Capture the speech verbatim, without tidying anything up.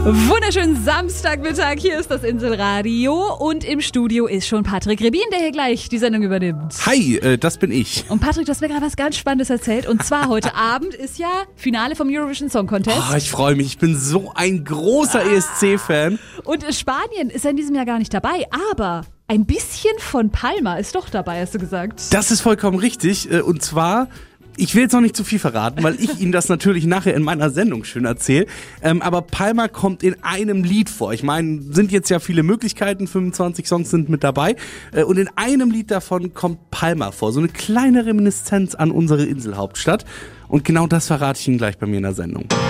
Wunderschönen Samstagmittag, hier ist das Inselradio und im Studio ist schon Patrick Rebin, der hier gleich die Sendung übernimmt. Hi, äh, das bin ich. Und Patrick, du hast mir gerade was ganz Spannendes erzählt und zwar heute Abend ist ja Finale vom Eurovision Song Contest. Oh, ich freue mich, ich bin so ein großer ah. E S C-Fan. Und Spanien ist ja in diesem Jahr gar nicht dabei, aber ein bisschen von Palma ist doch dabei, hast du gesagt. Das ist vollkommen richtig und zwar... Ich will jetzt noch nicht zu viel verraten, weil ich Ihnen das natürlich nachher in meiner Sendung schön erzähle. Ähm, aber Palma kommt in einem Lied vor. Ich meine, sind jetzt ja viele Möglichkeiten, fünfundzwanzig Songs sind mit dabei. Äh, und in einem Lied davon kommt Palma vor. So eine kleine Reminiszenz an unsere Inselhauptstadt. Und genau das verrate ich Ihnen gleich bei mir in der Sendung.